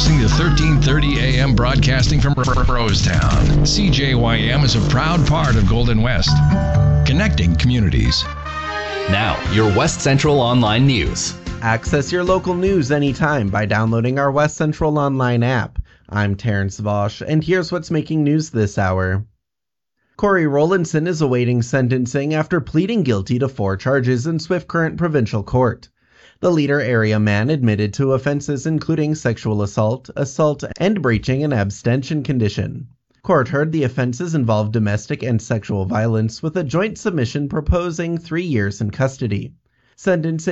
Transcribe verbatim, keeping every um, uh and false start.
Broadcasting to thirteen thirty A M, broadcasting from Rosetown. C J Y M is a proud part of Golden West, connecting communities. Now, your West Central Online News. Access your local news anytime by downloading our West Central Online app. I'm Terrence Vosch, and here's what's making news this hour. Corey Rowlandson is awaiting sentencing after pleading guilty to four charges in Swift Current Provincial Court. The Leader area man admitted to offenses including sexual assault, assault, and breaching an abstention condition. Court heard the offenses involved domestic and sexual violence, with a joint submission proposing three years in custody. Sentencing